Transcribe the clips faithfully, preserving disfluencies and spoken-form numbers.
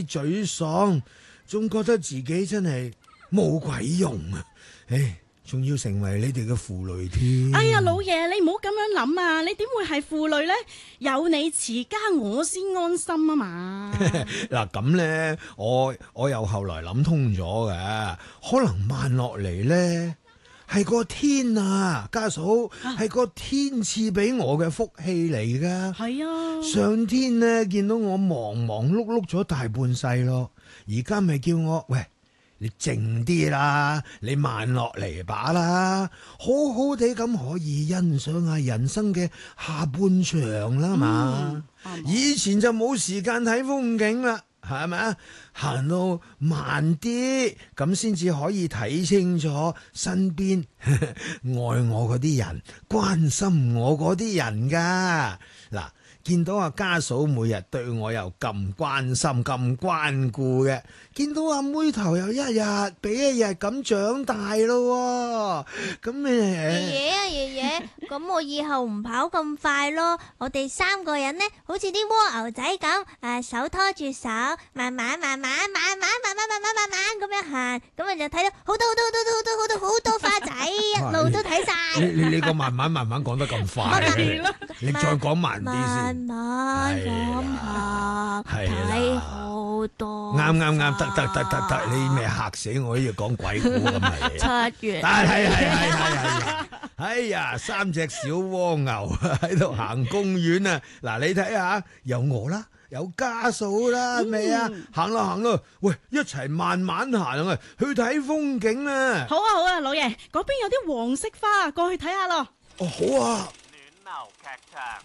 啲沮喪，仲覺得自己真係冇鬼用啊！唉，仲要成為你哋嘅負累添。 哎呀，老爺，你唔好咁樣諗啊！你點會係負累呢？有你持家，我先安心啊嘛！ 嗱咁咧，我我又後來諗通咗嘅，可能慢落嚟咧係個天啊，家嫂係個天賜俾我嘅福氣嚟噶。 係啊， 上天咧見到我忙忙碌碌咗大半世咯，而家咪叫我喂。你靜啲啦，你慢落嚟把啦，好好地咁可以欣賞下人生嘅下半場啦嘛。嗯、以前就冇時間睇風景啦，係咪啊？行到慢啲，咁先至可以睇清楚身邊愛我嗰啲人，關心我嗰啲人噶。嗱，見到阿家嫂每日對我又咁關心咁關顧嘅，見到阿妹頭又一日比一日咁長大咯，咁誒， 爺爺啊爺爺，咁我以後唔跑咁快咯，我哋三個人呢，好似啲蝸牛仔咁，誒手拖住手，慢慢慢慢慢慢慢慢慢慢慢慢咁樣行，咁啊就睇到好多好多好多好多好多好多花仔，一路都睇晒。 你你你個慢慢慢慢講得咁快，你再講慢啲先。 慢慢咁行，睇好多。 啱啱啱，得得得得得，你咪嚇死我，要講鬼故咁係。 七月。 係係係係係。哎呀，三隻小蝸牛喺度行公園啊！嗱，你睇下，有我啦，有家嫂啦，係咪啊？行咯行咯，喂，一齊慢慢行啊，去睇風景啊！ 好啊好啊，老爺，嗰邊有啲黃色花，過去睇下咯。 哦，好啊。 暖流劇場。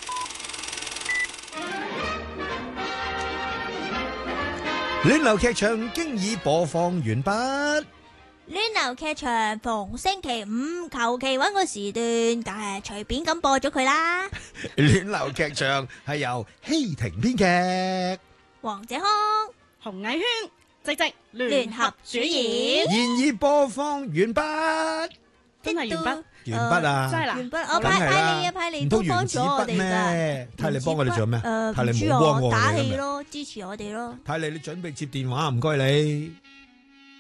暖流劇場經已播放完畢。 暖流劇場逢星期五求其揾個時段，但係隨便咁播咗佢啦。 暖流劇場係由希婷編劇， 黃謝康、 洪藝軒、直直聯合主演， 現已播放完畢。 真係完畢。 完畢啊！ 真係啦， 完畢。我派派你啊，派你都幫咗我哋㗎。 睇你幫我哋做咩？ 誒， 睇你唔知冇幫我哋打氣咩？ 咯，支持我哋咯。 睇你你準備接電話，唔該你。